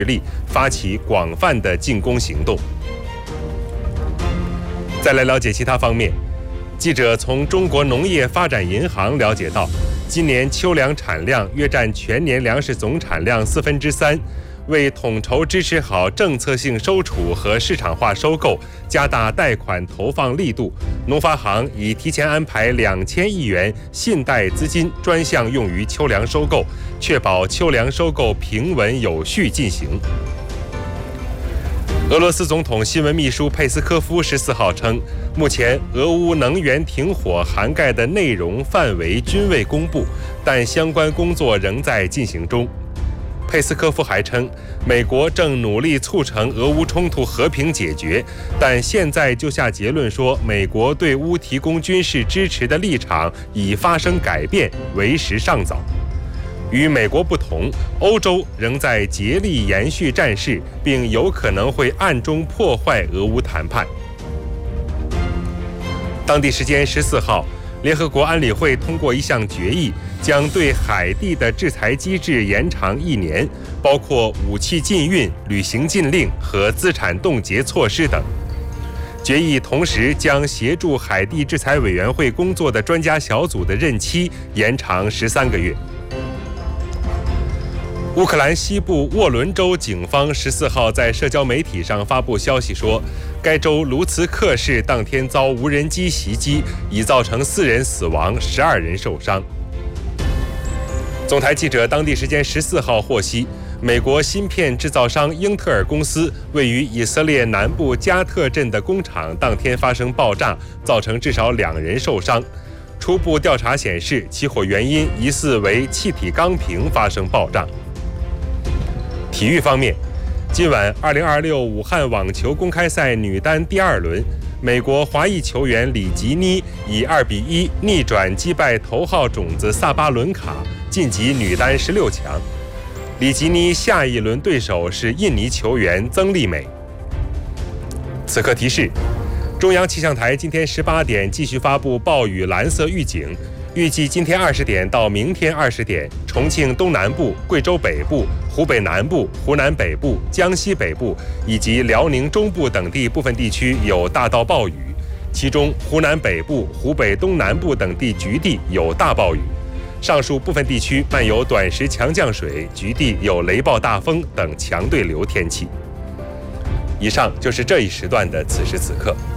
力，发起广泛的进攻行动。再来了解其他方面，记者从中国农业发展银行了解到，今年秋粮产量约占全年粮食总产量3/4。为统筹支持好政策性收储和市场化收购，加大贷款投放力度，农发行已提前安排2000亿元信贷资金专项用于秋粮收购，确保秋粮收购平稳有序进行。俄罗斯总统新闻秘书佩斯科夫14号称，目前俄乌能源停火涵盖的内容范围均未公布，但相关工作仍在进行中。佩斯科夫还称，美国正努力促成俄乌冲突和平解决，但现在就下结论说美国对乌提供军事支持的立场已发生改变，为时尚早。与美国不同，欧洲仍在竭力延续战事，并有可能会暗中破坏俄乌谈判。当地时间14号，联合国安理会通过一项决议，将对海地的制裁机制延长1年，包括武器禁运、旅行禁令和资产冻结措施等。决议同时将协助海地制裁委员会工作的专家小组的任期延长13个月。乌克兰西部沃伦州警方14号在社交媒体上发布消息说，该州卢茨克市当天遭无人机袭击，已造成4人死亡，12人受伤。总台记者当地时间14号获悉，美国芯片制造商英特尔公司位于以色列南部加特镇的工厂当天发生爆炸，造成至少2人受伤。初步调查显示，起火原因疑似为气体钢瓶发生爆炸。体育方面，今晚2026武汉网球公开赛女单第2轮，美国华裔球员里吉妮以2-1逆转击败头号种子萨巴伦卡，晋级女单16强。里吉妮下一轮对手是印尼球员曾丽美。此刻提示，中央气象台今天18点继续发布暴雨蓝色预警，预计今天20点到明天20点，重庆东南部、贵州北部、湖北南部、湖南北部、江西北部以及辽宁中部等地部分地区有大到暴雨，其中湖南北部、湖北东南部等地局地有大暴雨，上述部分地区漫有短时强降水，局地有雷暴大风等强对流天气。以上就是这一时段的此时此刻。